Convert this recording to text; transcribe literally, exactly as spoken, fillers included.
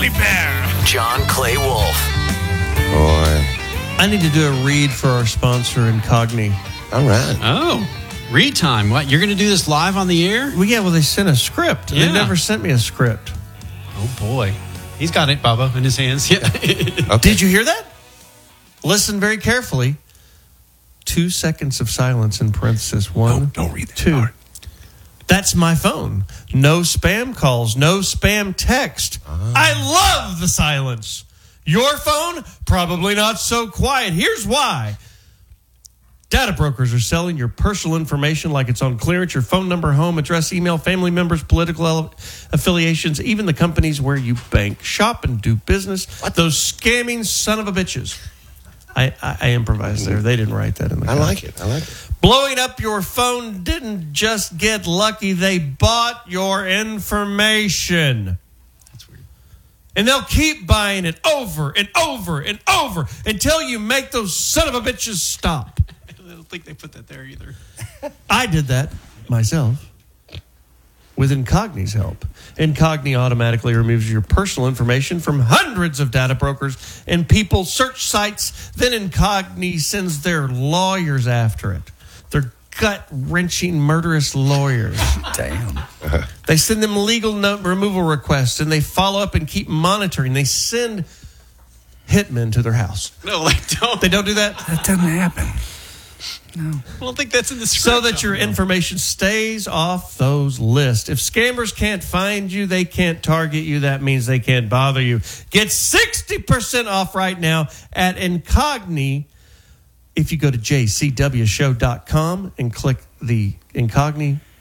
grizzly bear. John Clay Wolf. Boy. I need to do a read for our sponsor, Incogni. All right. Oh, read time. What, you're going to do this live on the air? Well, yeah, well, they sent a script. Yeah. They never sent me a script. Oh, boy. He's got it, Bubba, in his hands. Yeah. Okay. Did you hear that? Listen very carefully. Two seconds of silence in parenthesis. One, No, don't read that two. part. That's my phone. No spam calls, no spam text. I love the silence. Your phone, probably not so quiet. Here's why. Data brokers are selling your personal information like it's on clearance, your phone number, home address, email, family members, political ele- affiliations, even the companies where you bank, shop, and do business. Those scamming son of a bitches. I, I, I improvised there. They didn't write that in the I like contract. it. I like it. Blowing up your phone didn't just get lucky. They bought your information. That's weird. And they'll keep buying it over and over and over until you make those son of a bitches stop. I don't think they put that there either. I did that myself with Incogni's help. Incogni automatically removes your personal information from hundreds of data brokers and people search sites. Then Incogni sends their lawyers after it. They're gut-wrenching, murderous lawyers. Damn. They send them legal note removal requests, and they follow up and keep monitoring. They send hitmen to their house. No, they don't. They don't do that? That doesn't happen. I don't think that's in the script. So that your information stays off those lists. If scammers can't find you, they can't target you. That means they can't bother you. Get sixty percent off right now at Incogni if you go to j c w show dot com and click the Incogni